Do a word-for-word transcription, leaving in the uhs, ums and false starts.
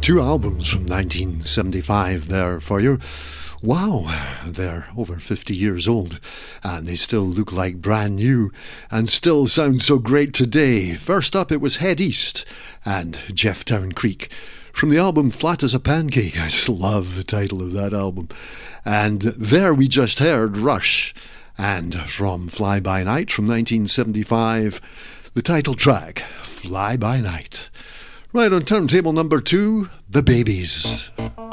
Two albums from nineteen seventy-five there for you. Wow, they're over fifty years old and they still look like brand new and still sound so great today. First up, it was Head East and Jefftown Creek from the album Flat as a Pancake. I just love the title of that album. And there we just heard Rush, and from Fly By Night from nineteen seventy-five, the title track, Fly By Night. Right on turntable number two, The Babies.